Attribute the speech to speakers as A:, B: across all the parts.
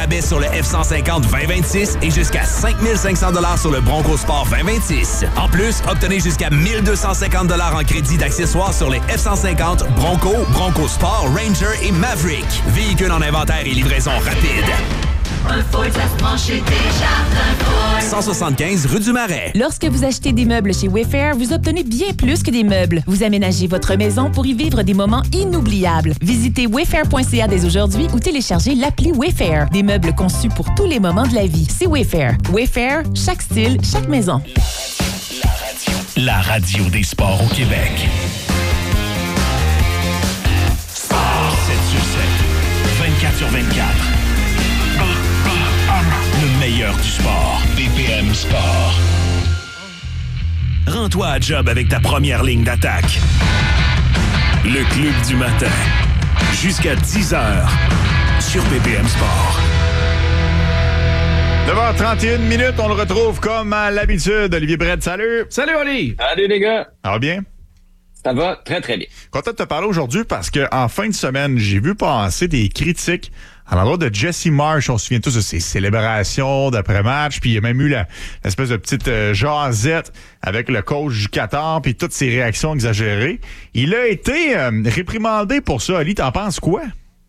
A: rabais sur le F-150 2026 et jusqu'à 5 500 $ sur le Bronco Sport 2026. En plus, obtenez jusqu'à 1 250 $ en crédit d'accessoires sur les F-150, Bronco, Bronco Sport, Ranger et Maverick. Véhicules en inventaire et livraison rapide.
B: Un Ford, ça se prend chez Desjardins Ford.
A: 175 rue du Marais.
C: Lorsque vous achetez des meubles chez Wayfair, vous obtenez bien plus que des meubles. Vous aménagez votre maison pour y vivre des moments inoubliables. Visitez wayfair.ca dès aujourd'hui ou téléchargez l'appli Wayfair. Des meubles conçus pour tous les moments de la vie. C'est Wayfair. Wayfair, chaque style, chaque maison.
D: La radio des sports au Québec. Sport 7 sur 7, 24 sur 24. Le meilleur du sport. BPM Sport.
A: Rends-toi à job avec ta première ligne d'attaque. Le Club du matin. Jusqu'à 10h sur BPM Sport.
E: 9h31, on le retrouve comme à l'habitude. Olivier Brett, salut!
F: Salut, Oli!
G: Salut, les gars!
E: Ça va bien?
G: Ça va très, très bien.
E: Content de te parler aujourd'hui parce qu'en fin de semaine, j'ai vu passer des critiques à l'endroit de Jesse Marsh. On se souvient tous de ses célébrations d'après-match, puis il y a même eu l'espèce de petite jasette avec le coach du Qatar, puis toutes ses réactions exagérées. Il a été réprimandé pour ça. Ali, t'en penses quoi?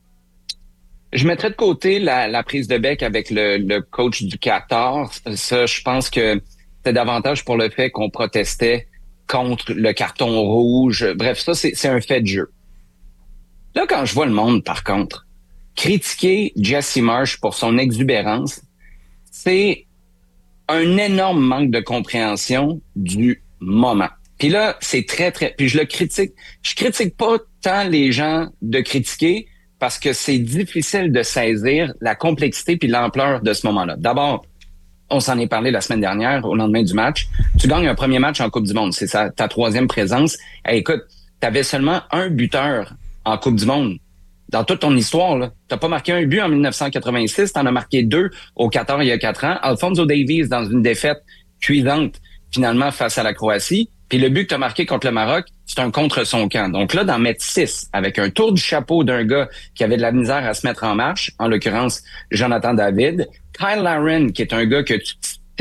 G: Je mettrais de côté la prise de bec avec le coach du Qatar. Ça, je pense que c'était davantage pour le fait qu'on protestait contre le carton rouge. Bref, ça, c'est un fait de jeu. Là, quand je vois le monde, par contre, critiquer Jesse Marsh pour son exubérance, c'est un énorme manque de compréhension du moment. Puis là, c'est très, très... Puis je le critique. Je critique pas tant les gens de critiquer parce que c'est difficile de saisir la complexité puis l'ampleur de ce moment-là. D'abord, on s'en est parlé la semaine dernière, au lendemain du match. Tu gagnes un premier match en Coupe du Monde. C'est ta troisième présence. Hey, écoute, t'avais seulement un buteur en Coupe du Monde. Dans toute ton histoire, là, t'as pas marqué un but en 1986, t'en as marqué 2 au Qatar il y a 4 ans. Alphonso Davies dans une défaite cuisante, finalement, face à la Croatie. Puis le but que t'as marqué contre le Maroc, c'est un contre son camp. Donc là, d'en mettre 6, avec un tour du chapeau d'un gars qui avait de la misère à se mettre en marche, en l'occurrence, Jonathan David. Kyle Larin, qui est un gars que tu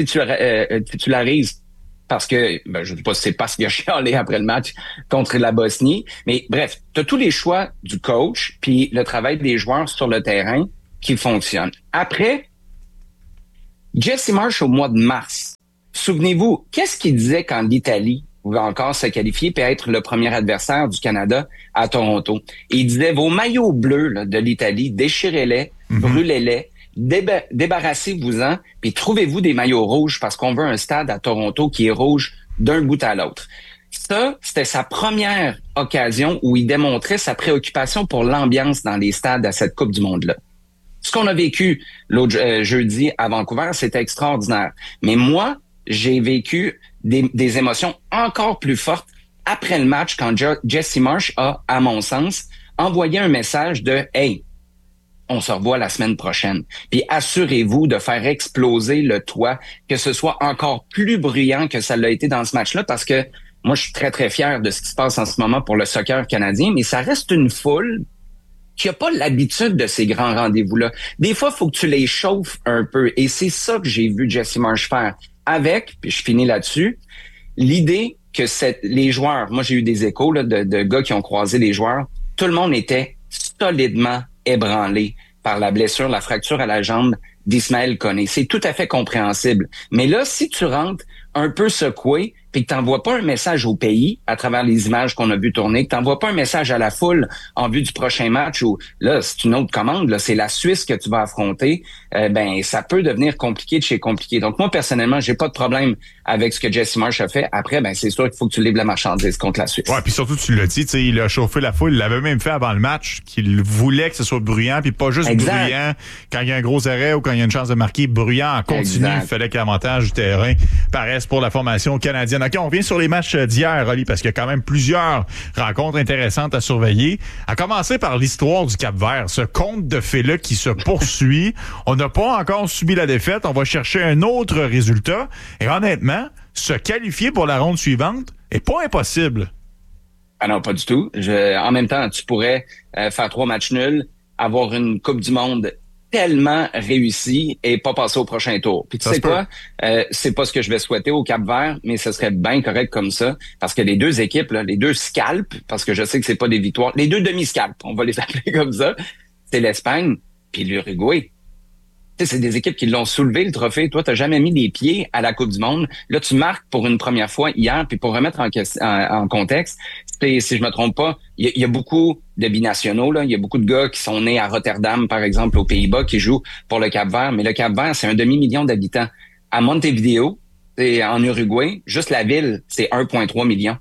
G: titularises parce que, je ne sais pas si c'est parce qu'il a chialé après le match contre la Bosnie. Mais bref, tu as tous les choix du coach puis le travail des joueurs sur le terrain qui fonctionne. Après, Jesse Marsh au mois de mars, souvenez-vous, qu'est-ce qu'il disait quand l'Italie pouvait encore se qualifier et être le premier adversaire du Canada à Toronto? Et il disait, vos maillots bleus là, de l'Italie, déchirez-les, brûlez-les, débarrassez-vous-en, puis trouvez-vous des maillots rouges parce qu'on veut un stade à Toronto qui est rouge d'un bout à l'autre. Ça, c'était sa première occasion où il démontrait sa préoccupation pour l'ambiance dans les stades à cette Coupe du Monde-là. Ce qu'on a vécu l'autre jeudi à Vancouver, c'était extraordinaire. Mais moi, j'ai vécu des émotions encore plus fortes après le match quand Jesse Marsh a, à mon sens, envoyé un message de « Hey, on se revoit la semaine prochaine. Puis assurez-vous de faire exploser le toit, que ce soit encore plus bruyant que ça l'a été dans ce match-là, parce que moi, je suis très, très fier de ce qui se passe en ce moment pour le soccer canadien, mais ça reste une foule qui n'a pas l'habitude de ces grands rendez-vous-là. Des fois, il faut que tu les chauffes un peu, et c'est ça que j'ai vu Jesse Marsh faire avec, puis je finis là-dessus, l'idée que les joueurs, moi j'ai eu des échos là, de gars qui ont croisé les joueurs, tout le monde était solidement ébranlé par la blessure, la fracture à la jambe d'Ismaël Koné. C'est tout à fait compréhensible. Mais là, si tu rentres un peu secoué, puis que t'envoies pas un message au pays à travers les images qu'on a vu tourner, que t'envoies pas un message à la foule en vue du prochain match où, là, c'est une autre commande, là, c'est la Suisse que tu vas affronter, ça peut devenir compliqué de chez compliqué. Donc, moi, personnellement, j'ai pas de problème avec ce que Jesse Marsh a fait. Après, c'est sûr qu'il faut que tu livres la marchandise contre la Suisse.
E: Ouais, puis surtout, tu l'as dit, tu sais, il a chauffé la foule, il l'avait même fait avant le match, qu'il voulait que ce soit bruyant, puis pas juste bruyant quand il y a un gros arrêt ou quand il y a une chance de marquer, bruyant en continu. Il fallait que l'avantage du terrain paraisse pour la formation canadienne. OK, on revient sur les matchs d'hier, Oli, parce qu'il y a quand même plusieurs rencontres intéressantes à surveiller. À commencer par l'histoire du Cap-Vert, ce conte de fées-là qui se poursuit. On n'a pas encore subi la défaite. On va chercher un autre résultat. Et honnêtement, se qualifier pour la ronde suivante est pas impossible.
G: Ah non, pas du tout. En même temps, tu pourrais faire 3 matchs nuls, avoir une Coupe du Monde tellement réussi et pas passer au prochain tour. Puis tu sais quoi? C'est pas ce que je vais souhaiter au Cap-Vert, mais ce serait bien correct comme ça, parce que les deux équipes, là, les deux scalps, parce que je sais que c'est pas des victoires, les deux demi-scalps, on va les appeler comme ça, c'est l'Espagne puis l'Uruguay. Tu sais, c'est des équipes qui l'ont soulevé, le trophée. Toi, t'as jamais mis les pieds à la Coupe du Monde. Là, tu marques pour une première fois hier, puis pour remettre en contexte, si je me trompe pas, il y a beaucoup de binationaux, là. Il y a beaucoup de gars qui sont nés à Rotterdam, par exemple, aux Pays-Bas, qui jouent pour le Cap-Vert. Mais le Cap-Vert, c'est 1 demi-million d'habitants. À Montevideo, en Uruguay, juste la ville, c'est 1,3 million.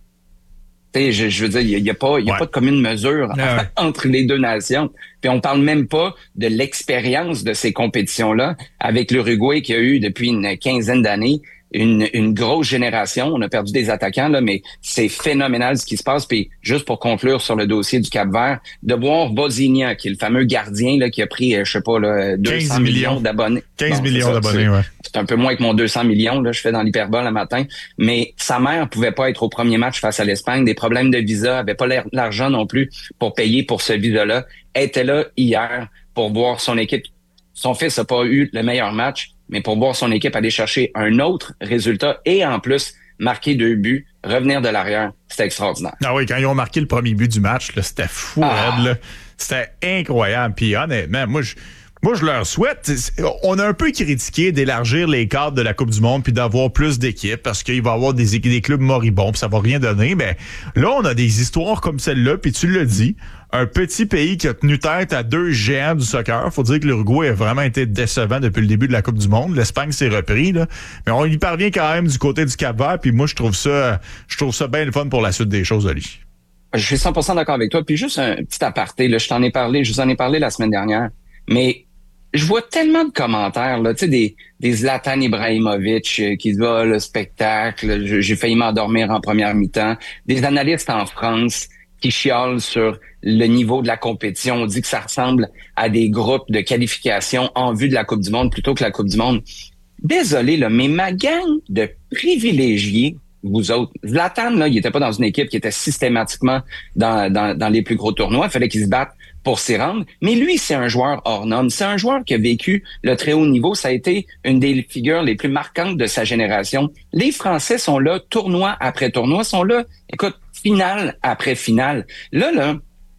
G: Je veux dire, il y a pas de commune mesure entre les deux nations. Puis on parle même pas de l'expérience de ces compétitions-là avec l'Uruguay qui a eu depuis une quinzaine d'années une grosse génération. On a perdu des attaquants, là, mais c'est phénoménal ce qui se passe. Puis juste pour conclure sur le dossier du Cap-Vert, de voir Bosigna, qui est le fameux gardien là, qui a pris, je sais pas, là, 200 millions d'abonnés.
E: 15 millions d'abonnés, ouais.
G: C'est un peu moins que mon 200 millions, là, je fais dans l'hyperbole le matin. Mais sa mère pouvait pas être au premier match face à l'Espagne. Des problèmes de visa, avait pas l'argent non plus pour payer pour ce visa-là. Elle était là hier pour voir son équipe. Son fils a pas eu le meilleur match, mais pour voir son équipe aller chercher un autre résultat et en plus marquer 2 buts, revenir de l'arrière, c'était extraordinaire.
E: Ah oui, quand ils ont marqué le premier but du match, là, c'était fou, raide, là. C'était incroyable. Puis honnêtement, moi, je leur souhaite. On a un peu critiqué d'élargir les cadres de la Coupe du Monde puis d'avoir plus d'équipes parce qu'il va y avoir des clubs moribonds puis ça va rien donner. Mais là, on a des histoires comme celle-là, puis tu l'as dit, un petit pays qui a tenu tête à 2 géants du soccer. Faut dire que l'Uruguay a vraiment été décevant depuis le début de la Coupe du Monde. L'Espagne s'est repris, là. Mais on y parvient quand même du côté du Cap-Vert, puis moi, je trouve ça bien le fun pour la suite des choses, Oli.
G: Je suis 100% d'accord avec toi. Puis juste un petit aparté, là, je vous en ai parlé la semaine dernière. Mais je vois tellement de commentaires, là, tu sais, des Zlatan Ibrahimovic qui disent le spectacle, j'ai failli m'endormir en première mi-temps, des analystes en France qui chiolent sur le niveau de la compétition. On dit que ça ressemble à des groupes de qualification en vue de la Coupe du Monde plutôt que la Coupe du Monde. Désolé, là, mais ma gang de privilégiés, vous autres, Zlatan, là, il était pas dans une équipe qui était systématiquement dans les plus gros tournois. Il fallait qu'il se batte pour s'y rendre. Mais lui, c'est un joueur hors norme. C'est un joueur qui a vécu le très haut niveau. Ça a été une des figures les plus marquantes de sa génération. Les Français sont là, tournoi après tournoi, sont là, écoute, finale après finale. Là,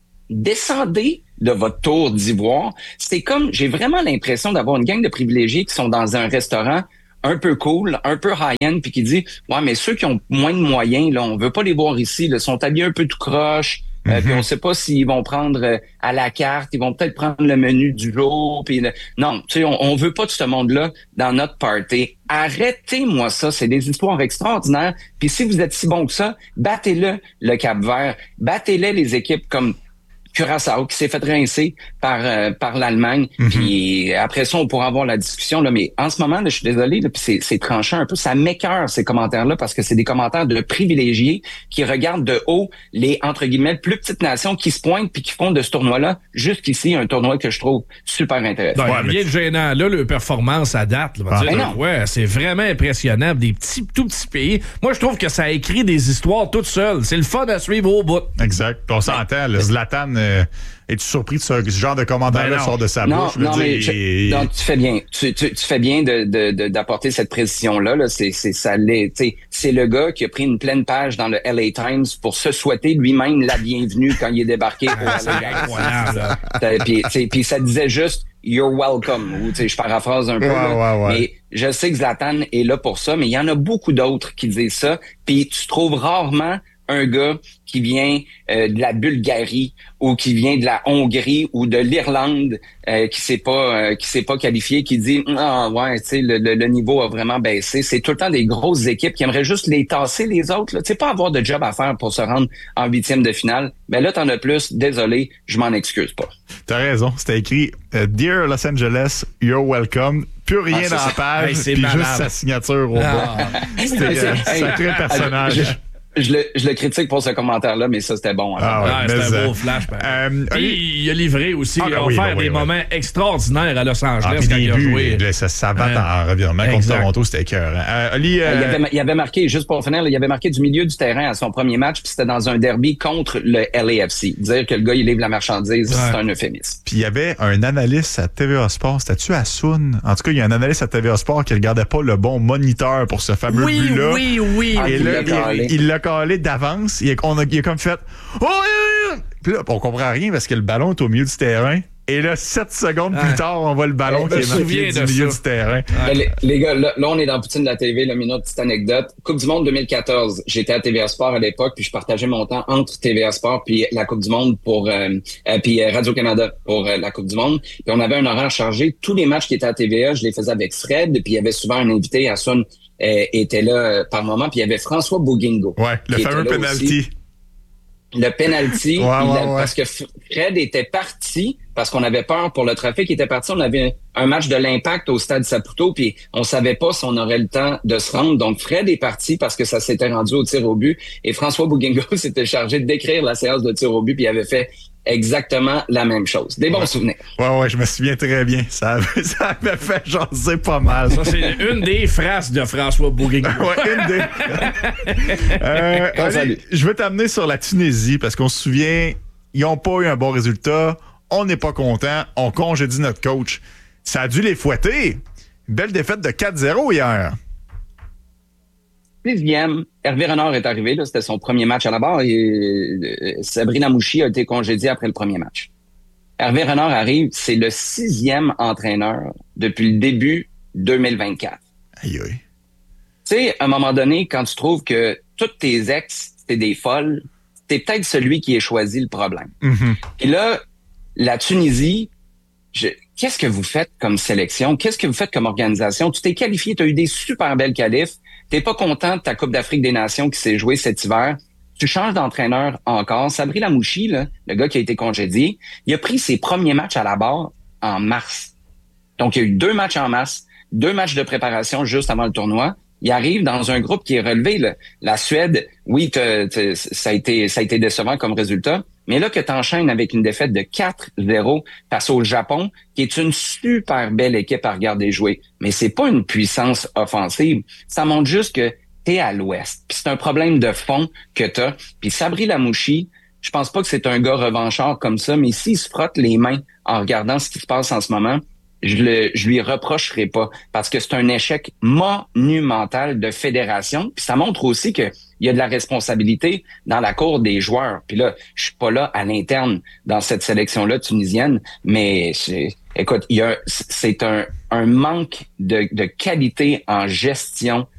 G: descendez de votre tour d'ivoire. C'est comme, j'ai vraiment l'impression d'avoir une gang de privilégiés qui sont dans un restaurant un peu cool, un peu high-end, puis qui dit « Ouais, mais ceux qui ont moins de moyens, là, on veut pas les voir ici, là, sont habillés un peu tout croche, puis on sait pas s'ils vont prendre à la carte, ils vont peut-être prendre le menu du jour, puis non, tu sais, on veut pas de ce monde-là dans notre party. Arrêtez-moi ça, c'est des histoires extraordinaires, puis si vous êtes si bon que ça, battez-le, le Cap-Vert, battez-les les équipes comme Curaçao qui s'est fait rincer par l'Allemagne. Puis après ça, on pourra avoir la discussion là. Mais en ce moment, là, je suis désolé, là, puis c'est tranchant un peu. Ça m'écoeure ces commentaires-là parce que c'est des commentaires de privilégiés qui regardent de haut les entre guillemets plus petites nations qui se pointent puis qui font de ce tournoi-là jusqu'ici un tournoi que je trouve super intéressant.
F: Non, rien de gênant. Là, le performance à date, là, c'est vraiment impressionnant. Des tout petits pays. Moi, je trouve que ça écrit des histoires toutes seules. C'est le fun à suivre au bout.
E: Exact. On s'entend. Le Zlatan. Es-tu surpris de ce genre de commentaire-là sort de sa bouche?
G: Non, mais tu fais bien. Tu fais bien d'apporter cette précision-là. Là. C'est le gars qui a pris une pleine page dans le LA Times pour se souhaiter lui-même la bienvenue quand il est débarqué au LA. Puis ça disait juste You're welcome. Ou je paraphrase un peu. Ouais. Mais je sais que Zlatan est là pour ça, mais il y en a beaucoup d'autres qui disent ça. Puis tu trouves rarement un gars qui vient de la Bulgarie ou qui vient de la Hongrie ou de l'Irlande qui s'est pas qualifié, qui dit le niveau a vraiment baissé. C'est tout le temps des grosses équipes qui aimeraient juste les tasser les autres. Tu sais, pas avoir de job à faire pour se rendre en 8e de finale. Mais là, t'en as plus. Désolé, je m'en excuse pas.
E: T'as raison. C'était écrit Dear Los Angeles, you're welcome. Plus rien dans la page, puis juste sa signature au bas. C'était un sacré personnage.
G: Je le critique pour ce commentaire-là, mais ça, c'était bon.
F: C'était un beau flash. Il a livré aussi, il a offert des moments extraordinaires à Los Angeles quand il a joué.
E: Ça bat en revirement contre Toronto, c'était écœurant.
G: Il avait marqué, juste pour finir, il avait marqué du milieu du terrain à son premier match, puis c'était dans un derby contre le LAFC. Dire que le gars, il livre la marchandise, c'est un euphémisme.
E: Puis il y avait un analyste à TVA Sport, c'était-tu à Soon? En tout cas, il y a un analyste à TVA Sport qui regardait pas le bon moniteur pour ce fameux but-là.
F: Oui.
E: Et là, il l'a calé d'avance. Il a comme fait « Oh! » Puis là, on comprend rien parce que le ballon est au milieu du terrain. Et là, 7 secondes plus tard, on voit le ballon qui est marqué du milieu du terrain.
G: Les gars, là, on est dans Poutine de la TV, là, une petite anecdote. Coupe du Monde 2014, j'étais à TVA Sport à l'époque, puis je partageais mon temps entre TVA Sport puis la Coupe du Monde puis Radio-Canada pour la Coupe du Monde. Puis on avait un horaire chargé. Tous les matchs qui étaient à TVA, je les faisais avec Fred, puis il y avait souvent un invité, Hassoun était là par moment, puis il y avait François Bouguingo.
E: Ouais, le fameux penalty.
G: Le penalty, parce que Fred était parti, parce qu'on avait peur pour le trafic, il était parti, on avait un match de l'Impact au Stade Saputo, puis on savait pas si on aurait le temps de se rendre. Donc Fred est parti parce que ça s'était rendu au tir au but, et François Bouguingo s'était chargé d'écrire la séance de tir au but, puis il avait fait exactement la même chose. Des bons souvenirs.
E: Ouais, je me souviens très bien. Ça avait fait jaser pas mal.
F: Ça, c'est une des phrases de François Bouguingo.
E: Une des. Je veux t'amener sur la Tunisie parce qu'on se souvient, ils n'ont pas eu un bon résultat. On n'est pas content. On congédie notre coach. Ça a dû les fouetter. Une belle défaite de 4-0 hier.
G: 6e, Hervé Renard est arrivé, là, c'était son premier match à la barre et Sabrina Mouchi a été congédiée après le premier match. Hervé Renard arrive, c'est le 6e entraîneur depuis le début 2024.
E: Aïe.
G: Tu sais, à un moment donné, quand tu trouves que toutes tes ex, c'est des folles, t'es peut-être celui qui est choisi le problème.
E: Mm-hmm.
G: Et là, la Tunisie, qu'est-ce que vous faites comme sélection? Qu'est-ce que vous faites comme organisation? Tu t'es qualifié, tu as eu des super belles qualifs. T'es pas content de ta Coupe d'Afrique des Nations qui s'est jouée cet hiver. Tu changes d'entraîneur encore. Sabri Lamouchi, là, le gars qui a été congédié, il a pris ses premiers matchs à la barre en mars. Donc, il y a eu 2 matchs en mars, 2 matchs de préparation juste avant le tournoi. Il arrive dans un groupe qui est relevé. Là. La Suède, oui, ça a été décevant comme résultat. Mais là que t'enchaînes avec une défaite de 4-0 face au Japon, qui est une super belle équipe à regarder jouer. Mais c'est pas une puissance offensive. Ça montre juste que t'es à l'ouest. Puis c'est un problème de fond que t'as. Puis Sabri Lamouchi, je pense pas que c'est un gars revanchard comme ça, mais s'il se frotte les mains en regardant ce qui se passe en ce moment, je lui reprocherai pas parce que c'est un échec monumental de fédération. Puis ça montre aussi que il y a de la responsabilité dans la cour des joueurs. Puis là, je suis pas là à l'interne dans cette sélection-là tunisienne, mais écoute, c'est un manque de qualité en gestion